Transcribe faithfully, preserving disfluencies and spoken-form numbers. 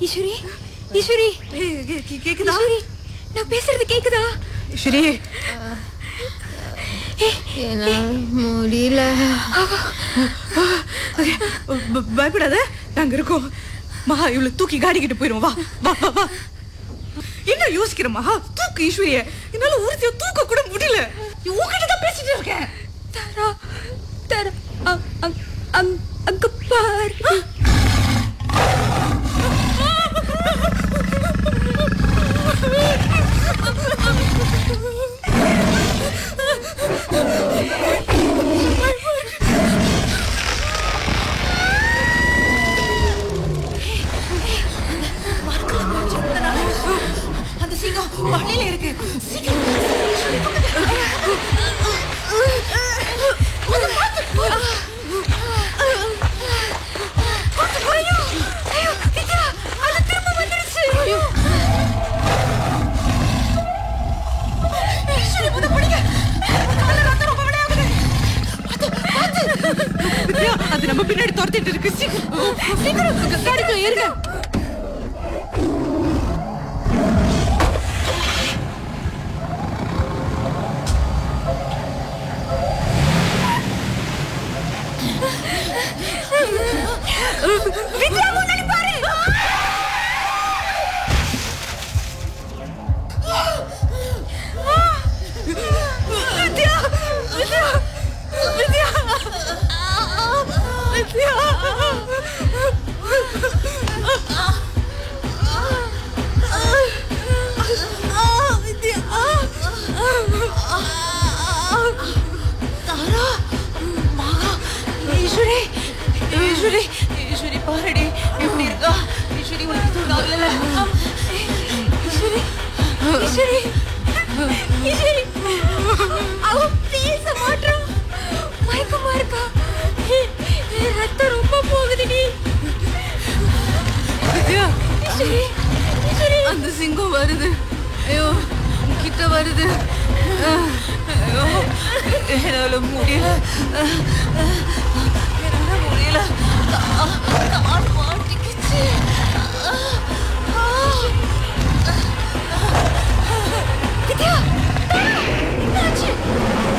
ஈஸ்வரி ஈஸ்வரி கேக்குதா? நான் பேசுறது கேக்குதா? ஈஸ்வரி முடியல. பயப்படாத, நாங்க இருக்கோம். மகா இவ்வளவு தூக்கி காடிக்கிட்டு போயிரும். வா வா வா வா. என்ன யோசிக்கிற மகா? தூக்கு ஈஸ்வரிய. என்னால ஒருத்தைய தூக்க கூட முடியல. உங்ககிட்ட தான் பேசிட்டு இருக்கேன். தாரா தாரா அ- அ- அங்- அங்க பார். அந்த சிங்கம் வழியில இருக்கு. சீக்கிரம் அது நம்ம பின்னாடி துரத்திட்டு இருக்கு. சீக்கிரம் சீக்கிரம் காடிக்குள்ள ஏறுங்க. வித்யா முன்னாடி பாரு. வித்யா வித்யா வித்யா வித்யா தாரா மகா ஈஸ்வரி ஈஸ்வரி ஈஸ்வரி பாருடி எப்படி இருக்கா? ஈஸ்வரி உனக்கு தூக்கம் இல்ல? ஈஸ்வரி ஈஸ்வரி ஈஸ்வரி அவ பேச மாட்டான். மயக்கமா இருக்கா? என் ரத்தம் ரொம்ப போகுதுடி. வித்யா, ஈஸ்வரி ஈஸ்வரி அந்த சிங்கம் வருது. ஐயோ கிட்ட வருது. ஐயோ என்னால முடியல. என்னால முடியல.